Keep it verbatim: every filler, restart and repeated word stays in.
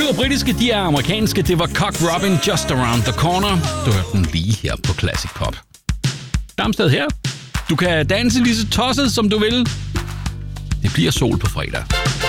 var britiske, de er amerikanske. Det var Cock Robin, Just Around the Corner. Du hørte den lige her på Classic Pop. Darmstad her. Du kan danse lige så tosset, som du vil. Det bliver sol på fredag.